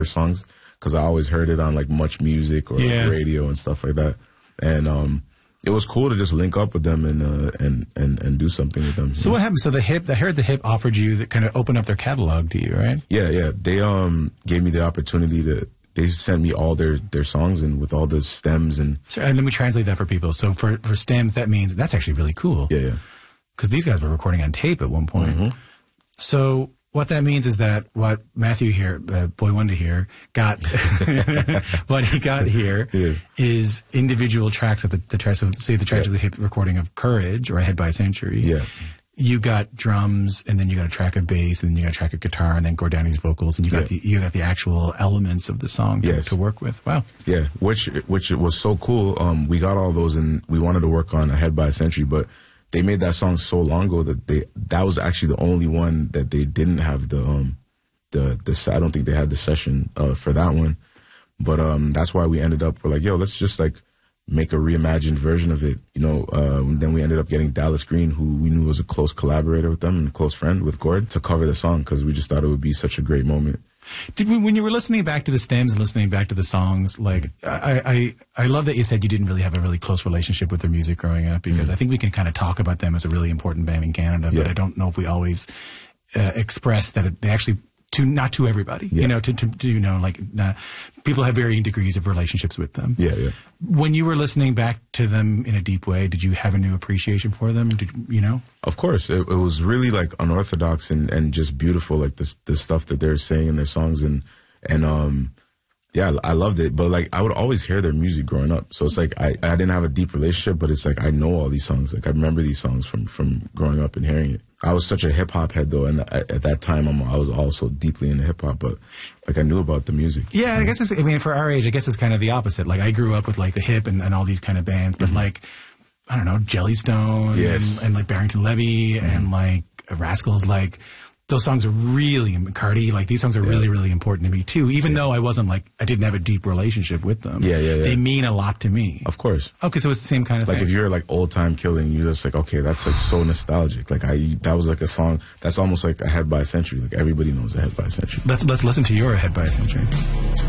songs because I always heard it on like Much Music or radio and stuff like that. And it was cool to just link up with them and do something with them. So what happened? So the Hip offered you that kind of opened up their catalog to you, right? Yeah. They gave me the opportunity to. They sent me all their songs and with all the stems and. Sure, and let me translate that for people. So for stems, that means that's actually really cool. Yeah. Because these guys were recording on tape at one point. Mm-hmm. So what that means is that what Matthew here, Boy Wonder here, got, what he got here is individual tracks of the tracks of, say, the Tragically Hip recording of Courage or Ahead by a Century. Yeah. You got drums, and then you got a track of bass, and then you got a track of guitar, and then Gordani's vocals, and you got the actual elements of the song to work with. Wow. Yeah, which was so cool. We got all those, and we wanted to work on Ahead by a Century, but they made that song so long ago that was actually the only one that they didn't have the I don't think they had the session for that one, but that's why we ended up, we're like, yo, let's just like make a reimagined version of it, then we ended up getting Dallas Green, who we knew was a close collaborator with them and a close friend with Gord, to cover the song because we just thought it would be such a great moment. When you were listening back to the stems and listening back to the songs, like I love that you said you didn't really have a really close relationship with their music growing up, because I think we can kind of talk about them as a really important band in Canada, but I don't know if we always express that they actually not to everybody, people have varying degrees of relationships with them. Yeah. When you were listening back to them in a deep way, did you have a new appreciation for them? Of course. It was really like unorthodox and just beautiful, like the stuff that they're saying in their songs. And I loved it. But like, I would always hear their music growing up. So it's like, I didn't have a deep relationship, but it's like, I know all these songs. Like, I remember these songs from growing up and hearing it. I was such a hip hop head though, and at that time I was also deeply into hip hop, but like I knew about the music. Yeah, I guess for our age, I guess it's kind of the opposite. Like I grew up with like the hip and all these kind of bands, but like, I don't know, Jellystone and like Barrington Levy and like Rascals, like those songs are really, Cardi, like these songs are really, really important to me too, even though I didn't have a deep relationship with them. Yeah. They mean a lot to me. Of course. Okay, so it's the same kind of thing. Like if you're like Old Time Killing, you're just like, okay, that's like so nostalgic. Like that was like a song that's almost like Ahead by a Century. Like everybody knows Ahead by a Century. Let's listen to your Ahead by a Century.